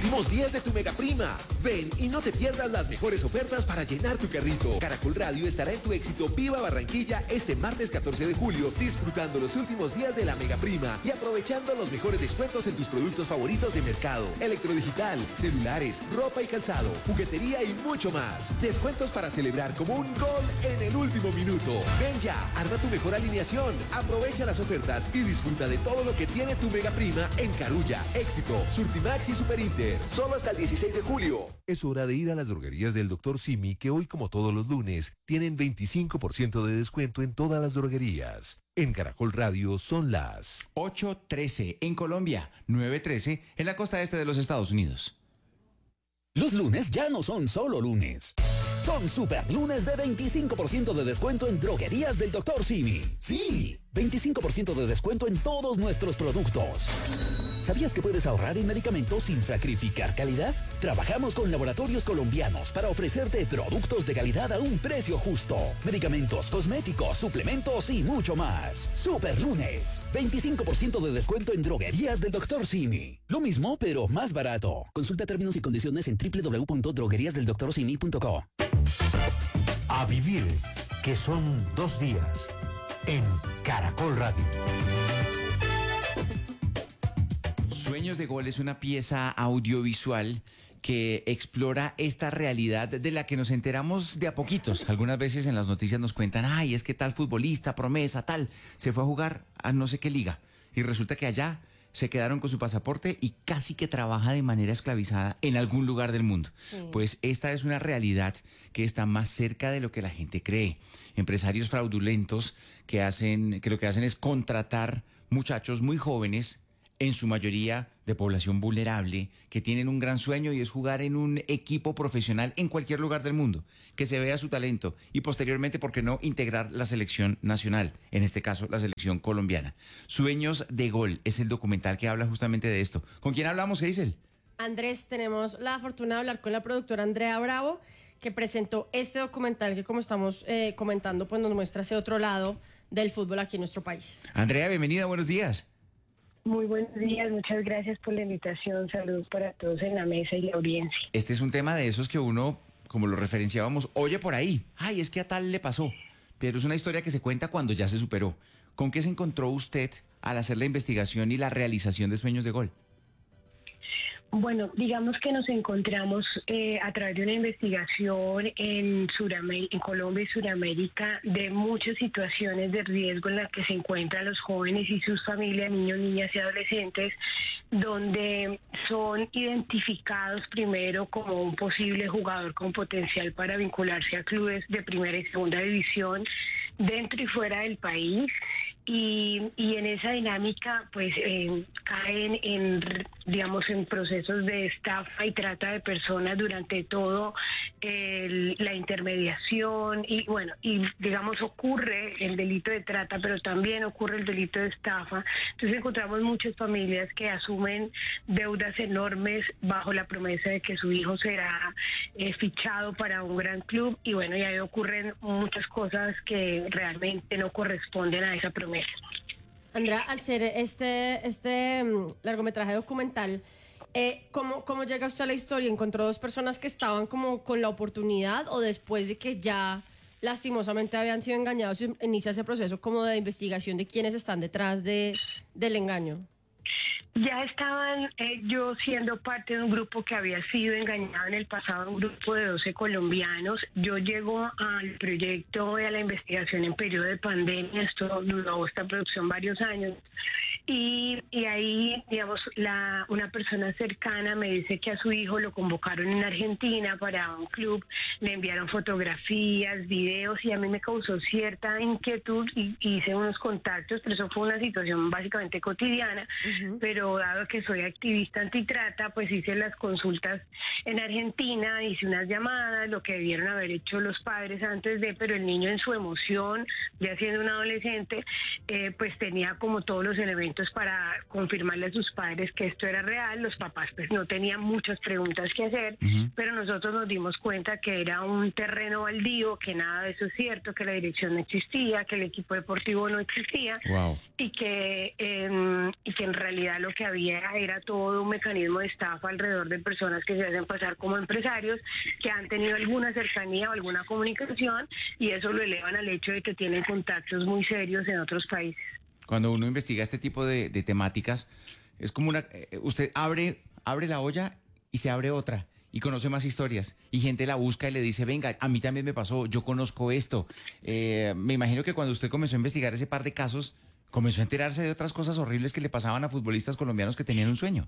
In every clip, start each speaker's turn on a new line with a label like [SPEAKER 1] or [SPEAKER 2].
[SPEAKER 1] últimos días de tu Mega Prima. Ven y no te pierdas las mejores ofertas para llenar tu carrito. Caracol Radio estará en tu éxito Viva Barranquilla este martes 14 de julio, disfrutando los últimos días de la Mega Prima y aprovechando los mejores descuentos en tus productos favoritos de mercado, electrodigital, celulares, ropa y calzado, juguetería y mucho más. Descuentos para celebrar como un gol en el último minuto. Ven ya, arma tu mejor alineación, aprovecha las ofertas y disfruta de todo lo que tiene tu Mega Prima en Carulla, Éxito, Surtimax y Superinter. Solo hasta el 16 de julio.
[SPEAKER 2] Es hora de ir a las droguerías del Dr. Simi, que hoy, como todos los lunes, tienen 25% de descuento en todas las droguerías. En Caracol Radio son las
[SPEAKER 3] 8:13 en Colombia, 9:13 en la costa este de los Estados Unidos.
[SPEAKER 4] Los lunes ya no son solo lunes. Son super lunes de 25% de descuento en droguerías del Dr. Simi. Sí, 25% de descuento en todos nuestros productos. ¿Sabías que puedes ahorrar en medicamentos sin sacrificar calidad? Trabajamos con laboratorios colombianos para ofrecerte productos de calidad a un precio justo. Medicamentos, cosméticos, suplementos y mucho más. Super lunes, 25% de descuento en droguerías del Dr. Simi. Lo mismo, pero más barato. Consulta términos y condiciones en www.drogueriasdeldoctorsimi.co.
[SPEAKER 5] A vivir, que son 2 días, en Caracol Radio.
[SPEAKER 3] Sueños de Gol es una pieza audiovisual que explora esta realidad de la que nos enteramos de a poquitos. Algunas veces en las noticias nos cuentan, ay, es que tal futbolista, promesa, tal, se fue a jugar a no sé qué liga. Y resulta que allá se quedaron con su pasaporte y casi que trabaja de manera esclavizada en algún lugar del mundo. Sí. Pues esta es una realidad que está más cerca de lo que la gente cree. Empresarios fraudulentos que lo que hacen es contratar muchachos muy jóvenes, en su mayoría de población vulnerable, que tienen un gran sueño y es jugar en un equipo profesional en cualquier lugar del mundo, que se vea su talento y posteriormente, ¿por qué no?, integrar la selección nacional, en este caso la selección colombiana. Sueños de Gol es el documental que habla justamente de esto. ¿Con quién hablamos, Geisel?
[SPEAKER 6] Andrés, tenemos la fortuna de hablar con la productora Andrea Bravo, que presentó este documental que, como estamos comentando, pues nos muestra ese otro lado del fútbol aquí en nuestro país.
[SPEAKER 3] Andrea, bienvenida, buenos días.
[SPEAKER 7] Muy buenos días, muchas gracias por la invitación, saludos para todos en la mesa y la audiencia.
[SPEAKER 3] Este es un tema de esos que uno, como lo referenciábamos, oye por ahí, ay, es que a tal le pasó, pero es una historia que se cuenta cuando ya se superó. ¿Con qué se encontró usted al hacer la investigación y la realización de Sueños de Gol?
[SPEAKER 7] Bueno, digamos que nos encontramos a través de una investigación en Colombia y Sudamérica de muchas situaciones de riesgo en las que se encuentran los jóvenes y sus familias, niños, niñas y adolescentes, donde son identificados primero como un posible jugador con potencial para vincularse a clubes de primera y segunda división dentro y fuera del país. Y en esa dinámica pues caen en procesos de estafa y trata de personas durante todo la intermediación y digamos ocurre el delito de trata, pero también ocurre el delito de estafa. Entonces encontramos muchas familias que asumen deudas enormes bajo la promesa de que su hijo será fichado para un gran club y ahí ocurren muchas cosas que realmente no corresponden a esa promesa.
[SPEAKER 6] Andrea, al ser este largometraje documental, ¿cómo llega usted a la historia? ¿Encontró dos personas que estaban como con la oportunidad o después de que ya lastimosamente habían sido engañados inicia ese proceso como de investigación de quiénes están detrás del engaño?
[SPEAKER 7] Ya estaban yo siendo parte de un grupo que había sido engañado en el pasado, un grupo de 12 colombianos. Yo llego al proyecto y a la investigación en periodo de pandemia, esto duró esta producción varios años. Y ahí, digamos, una persona cercana me dice que a su hijo lo convocaron en Argentina para un club, le enviaron fotografías, videos y a mí me causó cierta inquietud y hice unos contactos, pero eso fue una situación básicamente cotidiana, pero dado que soy activista antitrata, pues hice las consultas en Argentina, hice unas llamadas, lo que debieron haber hecho los padres antes de, pero el niño en su emoción, ya siendo un adolescente, pues tenía como todos los elementos documentos para confirmarle a sus padres que esto era real. Los papás pues no tenían muchas preguntas que hacer, pero nosotros nos dimos cuenta que era un terreno baldío, que nada de eso es cierto, que la dirección no existía, que el equipo deportivo no existía.
[SPEAKER 3] Wow.
[SPEAKER 7] Y que en realidad lo que había era todo un mecanismo de estafa alrededor de personas que se hacen pasar como empresarios, que han tenido alguna cercanía o alguna comunicación, y eso lo elevan al hecho de que tienen contactos muy serios en otros países.
[SPEAKER 3] Cuando uno investiga este tipo de temáticas, es como usted abre la olla y se abre otra y conoce más historias y gente la busca y le dice, venga, a mí también me pasó, yo conozco esto. Me imagino que cuando usted comenzó a investigar ese par de casos, comenzó a enterarse de otras cosas horribles que le pasaban a futbolistas colombianos que tenían un sueño.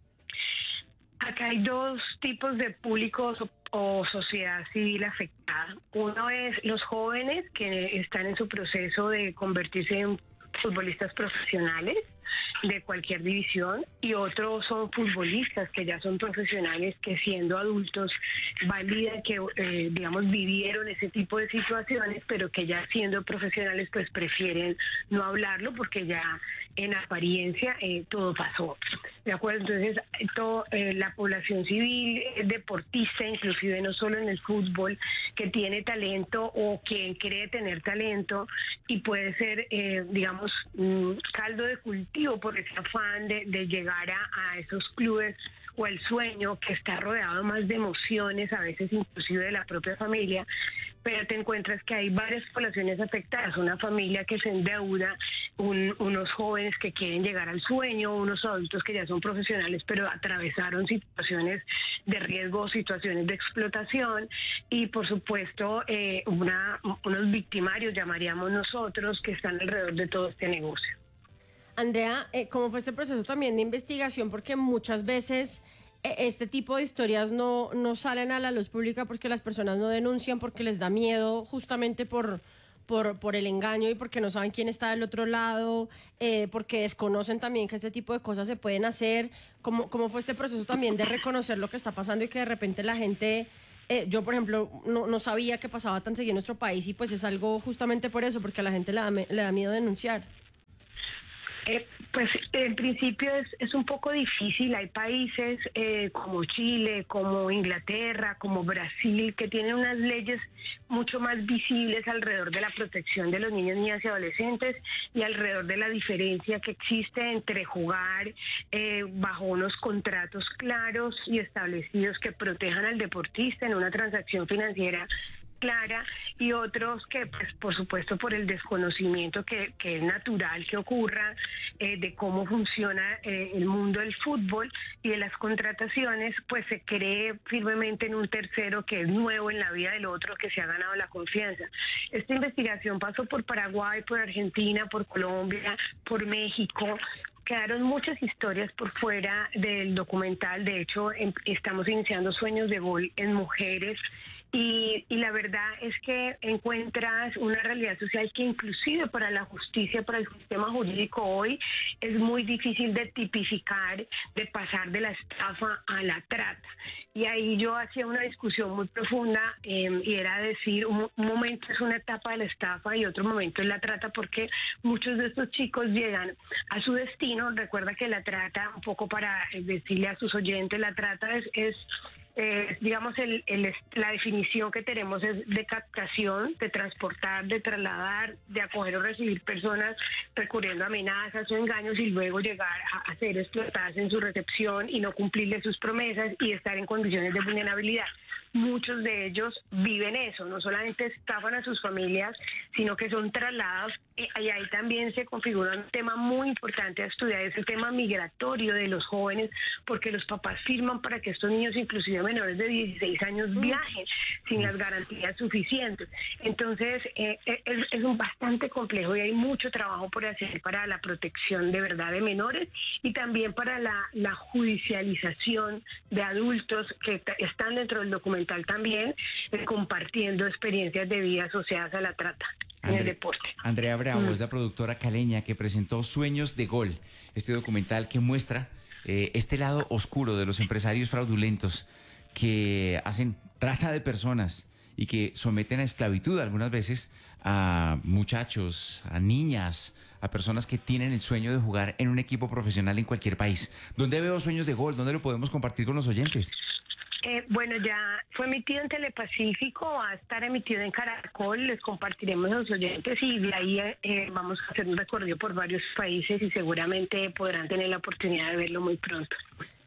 [SPEAKER 7] Acá hay dos tipos de públicos o sociedad civil afectada. Uno es los jóvenes que están en su proceso de convertirse en futbolistas profesionales de cualquier división, y otros son futbolistas que ya son profesionales, que siendo adultos validan que digamos vivieron ese tipo de situaciones, pero que ya siendo profesionales pues prefieren no hablarlo porque ya en apariencia todo pasó, ¿de acuerdo? Entonces la población civil deportista, inclusive no solo en el fútbol, que tiene talento o quien cree tener talento y puede ser digamos caldo de cultivo por ese afán de llegar a esos clubes, o el sueño que está rodeado más de emociones, a veces inclusive de la propia familia, pero te encuentras que hay varias poblaciones afectadas, una familia que se endeuda, unos jóvenes que quieren llegar al sueño, unos adultos que ya son profesionales pero atravesaron situaciones de riesgo, situaciones de explotación, y por supuesto unos victimarios, llamaríamos nosotros, que están alrededor de todo este negocio.
[SPEAKER 6] Andrea, ¿cómo fue este proceso también de investigación? Porque muchas veces este tipo de historias no salen a la luz pública porque las personas no denuncian, porque les da miedo justamente por el engaño y porque no saben quién está del otro lado, porque desconocen también que este tipo de cosas se pueden hacer. ¿Cómo fue este proceso también de reconocer lo que está pasando y que de repente la gente... yo, por ejemplo, no sabía que pasaba tan seguido en nuestro país, y pues es algo justamente por eso, porque a la gente le da miedo denunciar?
[SPEAKER 7] Pues en principio es un poco difícil. Hay países como Chile, como Inglaterra, como Brasil, que tienen unas leyes mucho más visibles alrededor de la protección de los niños, niñas y adolescentes, y alrededor de la diferencia que existe entre jugar bajo unos contratos claros y establecidos que protejan al deportista en una transacción financiera clara, y otros que pues por supuesto por el desconocimiento que es natural que ocurra de cómo funciona el mundo del fútbol y de las contrataciones, pues se cree firmemente en un tercero que es nuevo en la vida del otro, que se ha ganado la confianza. Esta investigación pasó por Paraguay, por Argentina, por Colombia, por México. Quedaron muchas historias por fuera del documental. De hecho, estamos iniciando Sueños de Gol en mujeres. Y la verdad es que encuentras una realidad social que inclusive para la justicia, para el sistema jurídico hoy, es muy difícil de tipificar, de pasar de la estafa a la trata. Y ahí yo hacía una discusión muy profunda y era decir, un momento es una etapa de la estafa y otro momento es la trata, porque muchos de estos chicos llegan a su destino. Recuerda que la trata, un poco para decirle a sus oyentes, la trata es digamos, la definición que tenemos es de captación, de transportar, de trasladar, de acoger o recibir personas recurriendo a amenazas o engaños y luego llegar a ser explotadas en su recepción y no cumplirle sus promesas y estar en condiciones de vulnerabilidad. Muchos de ellos viven eso, no solamente estafan a sus familias, sino que son trasladados, y ahí también se configura un tema muy importante a estudiar, es el tema migratorio de los jóvenes, porque los papás firman para que estos niños, inclusive menores de 16 años, viajen sin las garantías suficientes. Entonces, es bastante complejo y hay mucho trabajo por hacer para la protección de verdad de menores y también para la judicialización de adultos que están dentro del documental también, compartiendo experiencias de vida asociadas a la trata en el deporte.
[SPEAKER 3] Andrea Bravo es la productora caleña que presentó Sueños de Gol, este documental que muestra este lado oscuro de los empresarios fraudulentos que hacen trata de personas y que someten a esclavitud algunas veces a muchachos, a niñas, a personas que tienen el sueño de jugar en un equipo profesional en cualquier país. ¿Dónde veo Sueños de Gol? ¿Dónde lo podemos compartir con los oyentes?
[SPEAKER 7] Bueno, ya fue emitido en Telepacífico, va a estar emitido en Caracol, les compartiremos a los oyentes y de ahí vamos a hacer un recorrido por varios países y seguramente podrán tener la oportunidad de verlo muy pronto.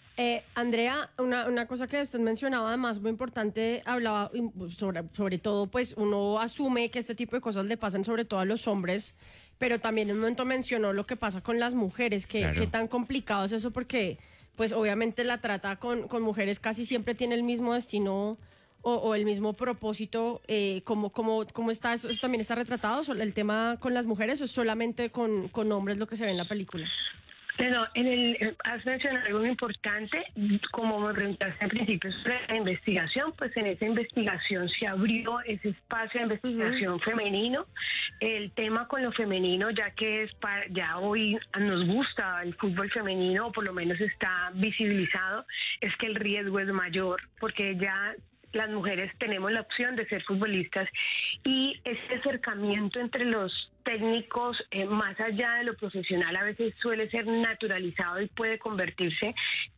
[SPEAKER 6] Andrea, una cosa que usted mencionaba, además muy importante, hablaba sobre todo, pues uno asume que este tipo de cosas le pasan sobre todo a los hombres, pero también en un momento mencionó lo que pasa con las mujeres,
[SPEAKER 3] Claro.
[SPEAKER 6] qué tan complicado es eso, porque pues obviamente la trata con mujeres casi siempre tiene el mismo destino o el mismo propósito. ¿Cómo está eso? ¿Eso también está retratado, el tema con las mujeres, o es solamente con hombres lo que se ve en la película?
[SPEAKER 7] No, has mencionado algo muy importante, como me preguntaste al principio sobre la investigación, pues en esa investigación se abrió ese espacio de investigación femenino, el tema con lo femenino, ya que ya hoy nos gusta el fútbol femenino, o por lo menos está visibilizado, es que el riesgo es mayor, porque ya las mujeres tenemos la opción de ser futbolistas y ese acercamiento entre los técnicos, más allá de lo profesional, a veces suele ser naturalizado y puede convertirse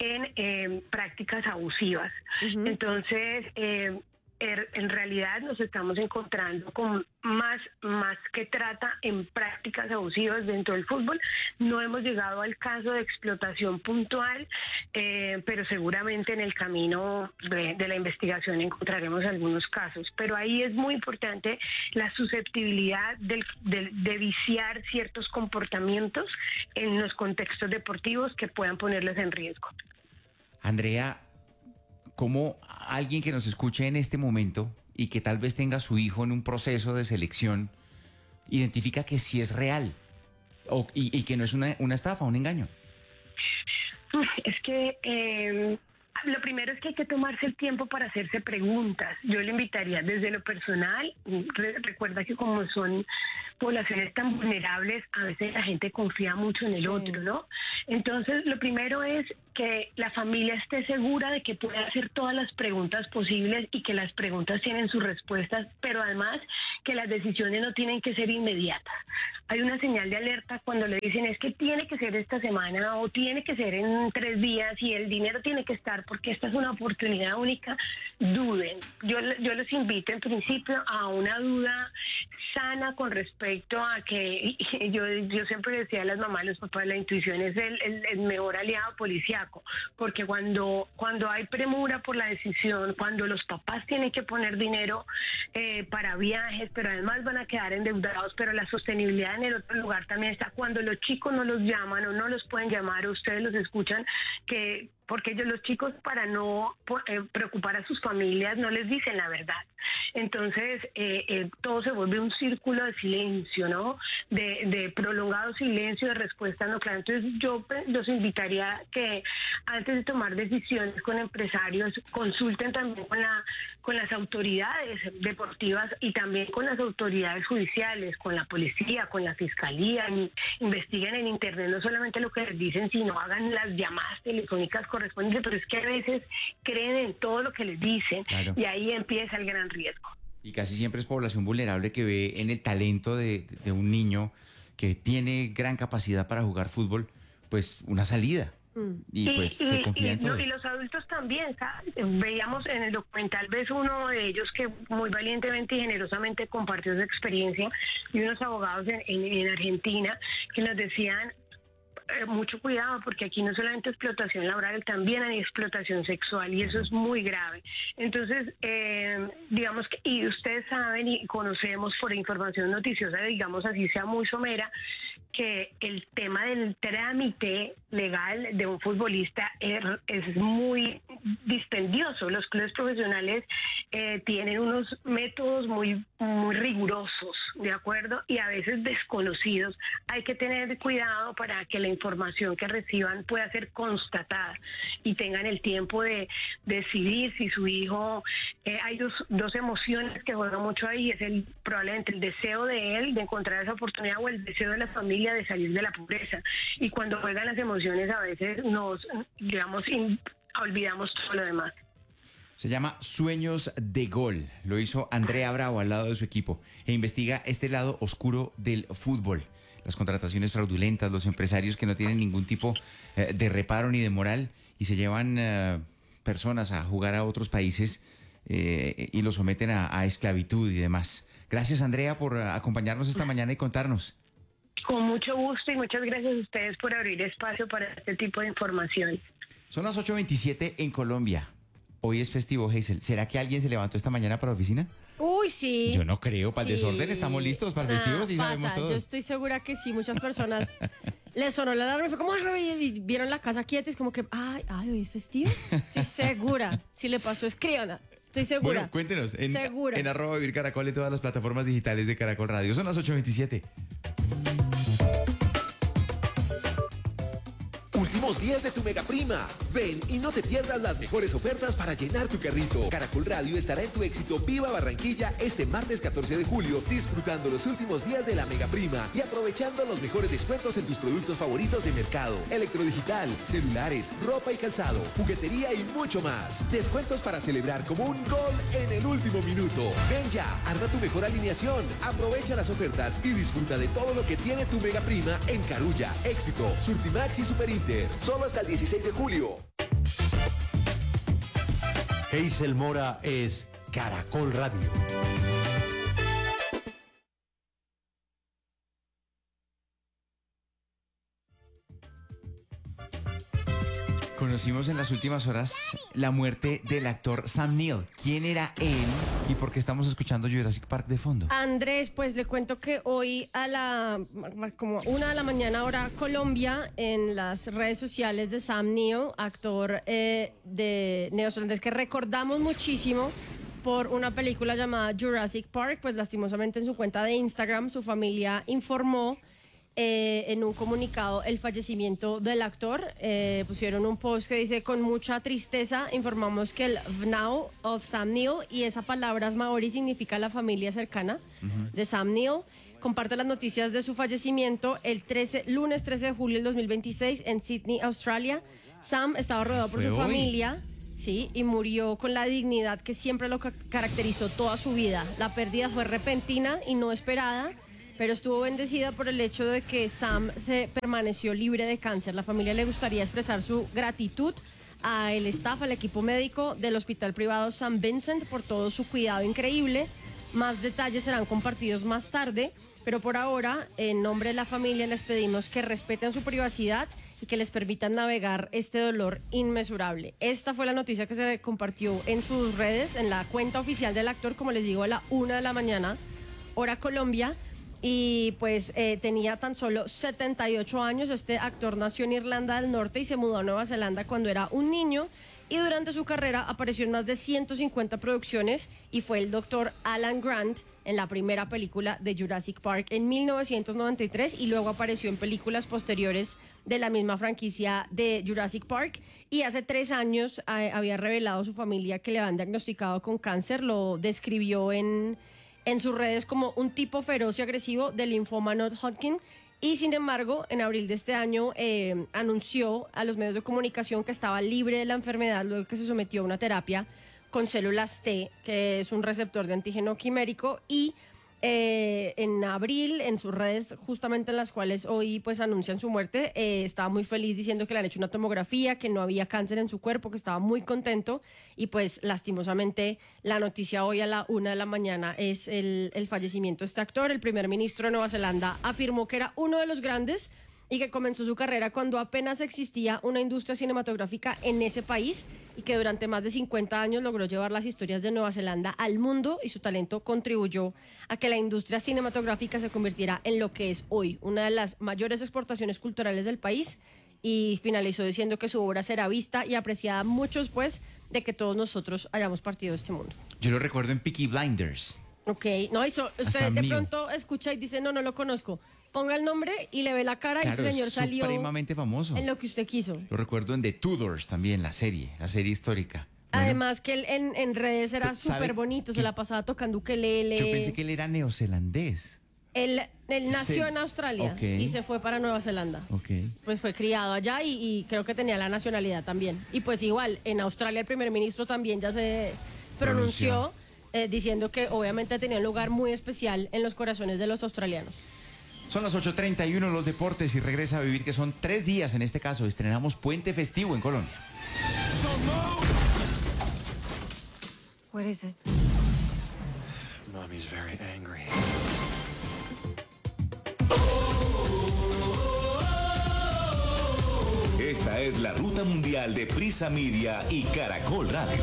[SPEAKER 7] en prácticas abusivas. Entonces, en realidad nos estamos encontrando con más que trata en prácticas abusivas dentro del fútbol. No hemos llegado al caso de explotación puntual, pero seguramente en el camino de la investigación encontraremos algunos casos. Pero ahí es muy importante la susceptibilidad de viciar ciertos comportamientos en los contextos deportivos que puedan ponerlos en riesgo.
[SPEAKER 3] Andrea, ¿cómo alguien que nos escuche en este momento y que tal vez tenga a su hijo en un proceso de selección identifica que sí es real y que no es una estafa, un engaño?
[SPEAKER 7] Es que lo primero es que hay que tomarse el tiempo para hacerse preguntas. Yo le invitaría desde lo personal, recuerda que como son poblaciones tan vulnerables, a veces la gente confía mucho en el otro, ¿no? Entonces, lo primero es que la familia esté segura de que puede hacer todas las preguntas posibles y que las preguntas tienen sus respuestas, pero además que las decisiones no tienen que ser inmediatas. Hay una señal de alerta cuando le dicen es que tiene que ser esta semana o tiene que ser en 3 días y el dinero tiene que estar porque esta es una oportunidad única. Duden. Yo los invito en principio a una duda sana con respecto a que yo siempre decía a las mamás, a los papás, la intuición es el mejor aliado policíaco, porque cuando hay premura por la decisión, cuando los papás tienen que poner dinero para viajes, pero además van a quedar endeudados, pero la sostenibilidad en el otro lugar también está, cuando los chicos no los llaman o no los pueden llamar o ustedes los escuchan, porque los chicos, para no preocupar a sus familias, no les dicen la verdad. Entonces, todo se vuelve un círculo de silencio, ¿no? De prolongado silencio, de respuesta no clara. Entonces, yo los invitaría a que antes de tomar decisiones con empresarios, consulten también con las autoridades deportivas y también con las autoridades judiciales, con la policía, con la fiscalía, investiguen en internet no solamente lo que les dicen, sino hagan las llamadas telefónicas correspondientes, pero es que a veces creen en todo lo que les dicen. Claro. Y ahí empieza el gran riesgo.
[SPEAKER 3] Y casi siempre es población vulnerable que ve en el talento de un niño que tiene gran capacidad para jugar fútbol, pues una salida. Y pues se confía en todo.
[SPEAKER 7] Y los adultos también, ¿sabes? Veíamos en el documental, ves uno de ellos que muy valientemente y generosamente compartió su experiencia, y unos abogados en Argentina que nos decían, mucho cuidado, porque aquí no solamente explotación laboral, también hay explotación sexual y eso es muy grave. Entonces, digamos que, y ustedes saben y conocemos por información noticiosa, digamos así sea muy somera, que el tema del trámite legal de un futbolista es muy dispendioso. Los clubes profesionales tienen unos métodos muy rigurosos, ¿de acuerdo? Y a veces desconocidos. Hay que tener cuidado para que la información que reciban pueda ser constatada y tengan el tiempo de decidir si su hijo... hay dos emociones que juegan mucho ahí, es probablemente el deseo de él de encontrar esa oportunidad o el deseo de la familia de salir de la pobreza. Y cuando juegan las emociones a veces nos, digamos, olvidamos todo lo demás.
[SPEAKER 3] Se llama Sueños de Gol. Lo hizo Andrea Bravo al lado de su equipo e investiga este lado oscuro del fútbol. las contrataciones fraudulentas, los empresarios que no tienen ningún tipo de reparo ni de moral y se llevan personas a jugar a otros países y los someten a esclavitud y demás. Gracias, Andrea, por acompañarnos esta mañana y contarnos.
[SPEAKER 7] Con mucho gusto y muchas gracias a ustedes por abrir espacio para este tipo de información.
[SPEAKER 3] Son las 8:27 en Colombia. Hoy es festivo, Hazel. ¿Será que alguien se levantó esta mañana para la oficina?
[SPEAKER 6] Uy, sí.
[SPEAKER 3] Yo no creo. Para el desorden estamos listos. Para el festivo sí sabemos todos.
[SPEAKER 6] Yo estoy segura que sí. Muchas personas les sonó la alarma y fue como, ay, y vieron la casa quieta y es como que, ay, hoy es festivo. Estoy segura. Si le pasó, escríbanla. Estoy segura.
[SPEAKER 3] Bueno, cuéntenos. En
[SPEAKER 6] Segura.
[SPEAKER 3] @vivircaracol en todas las plataformas digitales de Caracol Radio. Son las 8:27.
[SPEAKER 1] Últimos días de tu Mega Prima. Ven y no te pierdas las mejores ofertas para llenar tu carrito. Caracol Radio estará en tu éxito Viva Barranquilla este martes 14 de julio, disfrutando los últimos días de la Mega Prima y aprovechando los mejores descuentos en tus productos favoritos de mercado, electrodigital, celulares, ropa y calzado, juguetería y mucho más. Descuentos para celebrar como un gol en el último minuto. Ven ya, arma tu mejor alineación, aprovecha las ofertas y disfruta de todo lo que tiene tu Mega Prima en Carulla, Éxito, Surtimax y Superinter. Solo hasta el 16 de julio.
[SPEAKER 5] Hazel Mora es Caracol Radio.
[SPEAKER 3] Conocimos en las últimas horas la muerte del actor Sam Neill. ¿Quién era él y por qué estamos escuchando Jurassic Park de fondo?
[SPEAKER 6] Andrés, pues le cuento que hoy como 1 de la mañana hora Colombia, en las redes sociales de Sam Neill, actor de neozelandés que recordamos muchísimo por una película llamada Jurassic Park, pues lastimosamente en su cuenta de Instagram su familia informó en un comunicado el fallecimiento del actor. Pusieron un post que dice: con mucha tristeza informamos que el Vnau of Sam Neill, y esa palabra maorí significa la familia cercana de Sam Neill, comparte las noticias de su fallecimiento el lunes 13 de julio del 2026 en Sydney, Australia. Sam estaba rodeado por su familia, sí, y murió con la dignidad que siempre lo caracterizó toda su vida. La pérdida fue repentina y no esperada, pero estuvo bendecida por el hecho de que Sam se permaneció libre de cáncer. La familia le gustaría expresar su gratitud al staff, al equipo médico del hospital privado St. Vincent por todo su cuidado increíble. Más detalles serán compartidos más tarde, pero por ahora, en nombre de la familia, les pedimos que respeten su privacidad y que les permitan navegar este dolor inmesurable. Esta fue la noticia que se compartió en sus redes, en la cuenta oficial del actor, como les digo, a la 1 de la mañana, hora Colombia. Y pues tenía tan solo 78 años. Este actor nació en Irlanda del Norte y se mudó a Nueva Zelanda cuando era un niño, y durante su carrera apareció en más de 150 producciones y fue el Dr. Alan Grant en la primera película de Jurassic Park en 1993, y luego apareció en películas posteriores de la misma franquicia de Jurassic Park, y hace 3 años había revelado a su familia que le habían diagnosticado con cáncer. Lo describió en sus redes como un tipo feroz y agresivo de linfoma non-Hodgkin, y sin embargo en abril de este año anunció a los medios de comunicación que estaba libre de la enfermedad luego que se sometió a una terapia con células T, que es un receptor de antígeno quimérico, y en abril, en sus redes, justamente en las cuales hoy pues anuncian su muerte, estaba muy feliz diciendo que le han hecho una tomografía, que no había cáncer en su cuerpo, que estaba muy contento, y pues lastimosamente la noticia hoy a la 1 de la mañana es el fallecimiento de este actor. El primer ministro de Nueva Zelanda afirmó que era uno de los grandes y que comenzó su carrera cuando apenas existía una industria cinematográfica en ese país, y que durante más de 50 años logró llevar las historias de Nueva Zelanda al mundo, y su talento contribuyó a que la industria cinematográfica se convirtiera en lo que es hoy, una de las mayores exportaciones culturales del país, y finalizó diciendo que su obra será vista y apreciada mucho después de que todos nosotros hayamos partido de este mundo.
[SPEAKER 3] Yo lo recuerdo en Peaky Blinders.
[SPEAKER 6] Ok, no, eso, usted de pronto escucha y dice, no lo conozco. Ponga el nombre y le ve la cara,
[SPEAKER 3] claro,
[SPEAKER 6] y ese señor salió
[SPEAKER 3] supremamente famoso
[SPEAKER 6] en lo que usted quiso.
[SPEAKER 3] Lo recuerdo en The Tudors también, la serie histórica. Bueno,
[SPEAKER 6] además que él en redes era súper bonito, se la pasaba tocando ukelele.
[SPEAKER 3] Yo pensé que él era neozelandés.
[SPEAKER 6] Él nació en Australia,
[SPEAKER 3] okay,
[SPEAKER 6] y se fue para Nueva Zelanda.
[SPEAKER 3] Okay.
[SPEAKER 6] Pues fue criado allá y creo que tenía la nacionalidad también. Y pues igual, en Australia el primer ministro también ya se pronunció. Diciendo que obviamente tenía un lugar muy especial en los corazones de los australianos.
[SPEAKER 3] Son las 8:31 los deportes y regresa a vivir, que son 3 días en este caso. Estrenamos Puente Festivo en Colombia.
[SPEAKER 8] What is it?
[SPEAKER 9] Mommy's very angry.
[SPEAKER 10] Esta es la ruta mundial de Prisa Media y Caracol Radio.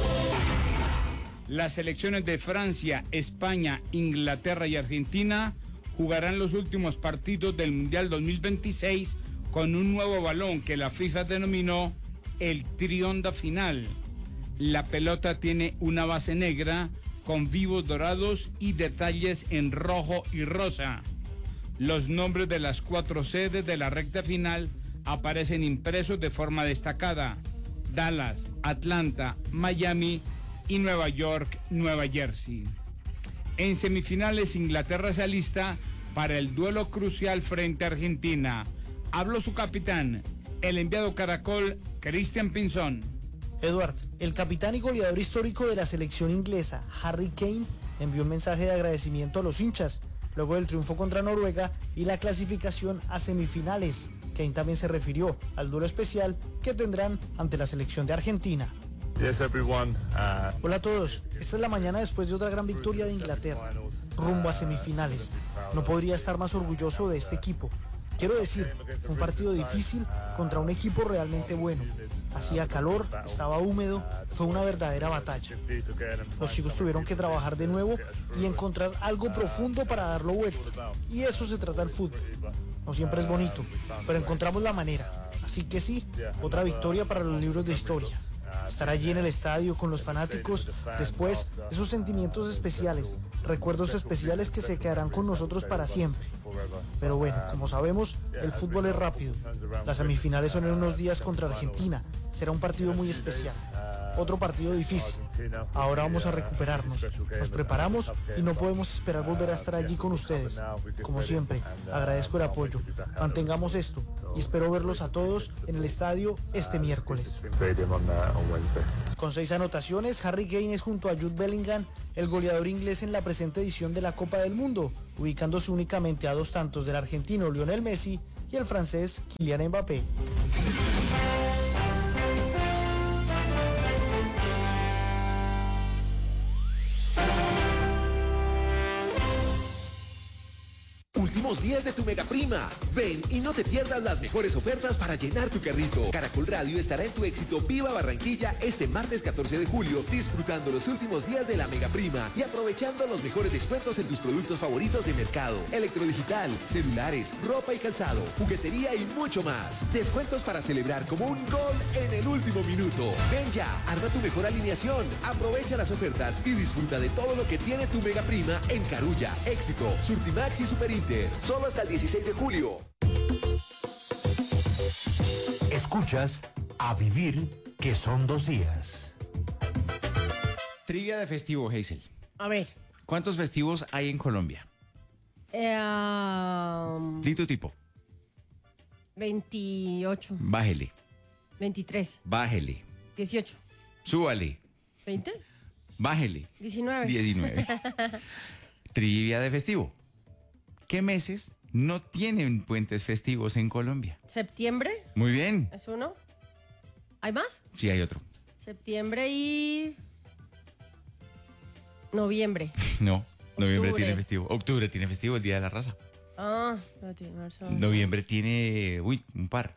[SPEAKER 11] Las selecciones de Francia, España, Inglaterra y Argentina jugarán los últimos partidos del Mundial 2026 con un nuevo balón que la FIFA denominó el Trionda Final. La pelota tiene una base negra con vivos dorados y detalles en rojo y rosa. Los nombres de las 4 sedes de la recta final aparecen impresos de forma destacada: Dallas, Atlanta, Miami y Nueva York, Nueva Jersey. En semifinales, Inglaterra se alista para el duelo crucial frente a Argentina. Habló su capitán, el enviado Caracol, Christian Pinzón.
[SPEAKER 12] Eduard, el capitán y goleador histórico de la selección inglesa, Harry Kane, envió un mensaje de agradecimiento a los hinchas luego del triunfo contra Noruega y la clasificación a semifinales. Kane también se refirió al duelo especial que tendrán ante la selección de Argentina.
[SPEAKER 13] Yes, everyone.
[SPEAKER 12] Hola a todos, esta es la mañana después de otra gran victoria de Inglaterra, rumbo a semifinales. No podría estar más orgulloso de este equipo. Quiero decir, fue un partido difícil contra un equipo realmente bueno. Hacía calor, estaba húmedo, fue una verdadera batalla. Los chicos tuvieron que trabajar de nuevo y encontrar algo profundo para darlo vuelta. Y eso se trata el fútbol. No siempre es bonito, pero encontramos la manera. Así que sí, otra victoria para los libros de historia. Estar allí en el estadio con los fanáticos, después esos sentimientos especiales, recuerdos especiales que se quedarán con nosotros para siempre. Pero bueno, como sabemos, el fútbol es rápido. Las semifinales son en unos días contra Argentina. Será un partido muy especial. Otro partido difícil. Ahora vamos a recuperarnos. Nos preparamos y no podemos esperar volver a estar allí con ustedes. Como siempre, agradezco el apoyo. Mantengamos esto y espero verlos a todos en el estadio este miércoles. Con 6 anotaciones, Harry Kane es junto a Jude Bellingham el goleador inglés en la presente edición de la Copa del Mundo, ubicándose únicamente a 2 tantos del argentino Lionel Messi y el francés Kylian Mbappé.
[SPEAKER 1] Últimos días de tu mega prima. Ven y no te pierdas las mejores ofertas para llenar tu carrito. Caracol Radio estará en tu éxito Viva Barranquilla este martes 14 de julio, disfrutando los últimos días de la mega prima y aprovechando los mejores descuentos en tus productos favoritos de mercado, electrodigital, celulares, ropa y calzado, juguetería y mucho más. Descuentos para celebrar como un gol en el último minuto. Ven ya, arma tu mejor alineación, aprovecha las ofertas y disfruta de todo lo que tiene tu mega prima en Carulla, Éxito, Surtimax y Super Inter. Solo hasta el 16 de julio.
[SPEAKER 5] Escuchas A Vivir, que son 2 días.
[SPEAKER 3] Trivia de festivo, Hazel.
[SPEAKER 6] A ver.
[SPEAKER 3] ¿Cuántos festivos hay en Colombia? Di tu tipo.
[SPEAKER 6] 28.
[SPEAKER 3] Bájele.
[SPEAKER 6] 23.
[SPEAKER 3] Bájele.
[SPEAKER 6] 18.
[SPEAKER 3] Súbale.
[SPEAKER 6] 20.
[SPEAKER 3] Bájele.
[SPEAKER 6] 19.
[SPEAKER 3] 19. Trivia de festivo. ¿Qué meses no tienen puentes festivos en Colombia?
[SPEAKER 6] Septiembre.
[SPEAKER 3] Muy bien.
[SPEAKER 6] ¿Es uno? ¿Hay más?
[SPEAKER 3] Sí, hay otro.
[SPEAKER 6] Septiembre y noviembre.
[SPEAKER 3] No, noviembre
[SPEAKER 6] Octubre.
[SPEAKER 3] tiene festivo. Octubre tiene festivo, el Día de la Raza.
[SPEAKER 6] Ah, espérate, marzo.
[SPEAKER 3] Noviembre tiene, un par.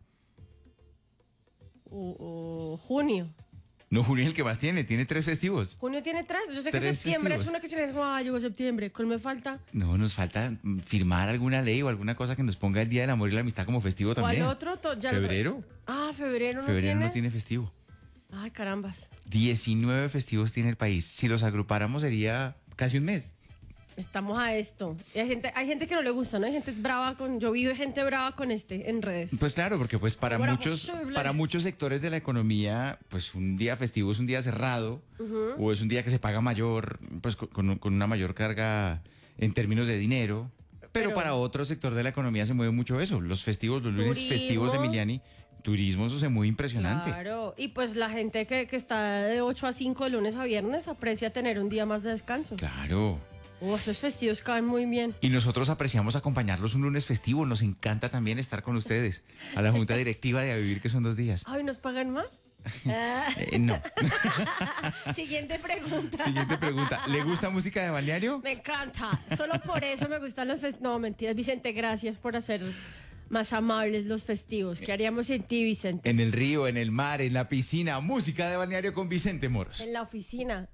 [SPEAKER 6] Junio.
[SPEAKER 3] No, junio es el que más tiene 3 festivos.
[SPEAKER 6] Junio tiene 3. Yo sé que
[SPEAKER 3] 3
[SPEAKER 6] septiembre
[SPEAKER 3] festivos.
[SPEAKER 6] es uno que se le dice, llegó septiembre. ¿Cuál me falta?
[SPEAKER 3] No, nos falta firmar alguna ley o alguna cosa que nos ponga el Día del Amor y la Amistad como festivo también.
[SPEAKER 6] ¿Cuál otro?
[SPEAKER 3] ¿Febrero?
[SPEAKER 6] Febrero no
[SPEAKER 3] Febrero
[SPEAKER 6] tiene.
[SPEAKER 3] no tiene festivo.
[SPEAKER 6] Ay, carambas.
[SPEAKER 3] 19 festivos tiene el país. Si los agrupáramos sería casi un mes.
[SPEAKER 6] Estamos a esto. Y hay gente que no le gusta, ¿no? Hay gente brava con... Yo vi gente brava con en redes.
[SPEAKER 3] Pues claro, porque pues para
[SPEAKER 6] Ahora
[SPEAKER 3] muchos sectores de la economía, pues un día festivo es un día cerrado o es un día que se paga mayor, pues con una mayor carga en términos de dinero. Pero para otro sector de la economía se mueve mucho eso. Los festivos, los lunes
[SPEAKER 6] Turismo.
[SPEAKER 3] festivos, Emiliani, turismo, eso se mueve impresionante.
[SPEAKER 6] Claro. Y pues la gente que está de 8 a 5 de lunes a viernes aprecia tener un día más de descanso.
[SPEAKER 3] Claro.
[SPEAKER 6] Esos festivos caen muy bien.
[SPEAKER 3] Y nosotros apreciamos acompañarlos un lunes festivo. Nos encanta también estar con ustedes. A la junta directiva de A Vivir, que son 2 días.
[SPEAKER 6] Ay, ¿nos pagan más?
[SPEAKER 3] No.
[SPEAKER 6] Siguiente pregunta.
[SPEAKER 3] Siguiente pregunta. ¿Le gusta música de balneario?
[SPEAKER 6] Me encanta. Solo por eso me gustan los festivos. No, mentiras, Vicente, gracias por hacer más amables los festivos. ¿Qué haríamos sin ti, Vicente?
[SPEAKER 3] En el río, en el mar, en la piscina. Música de balneario con Vicente Moros.
[SPEAKER 6] En la oficina.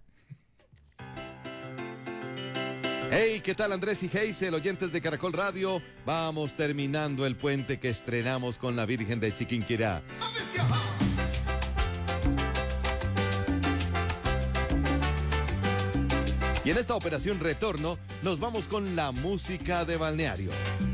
[SPEAKER 13] Hey, ¿qué tal Andrés y Heisel, oyentes de Caracol Radio? Vamos terminando el puente que estrenamos con la Virgen de Chiquinquirá. Y en esta operación retorno nos vamos con la música de balneario.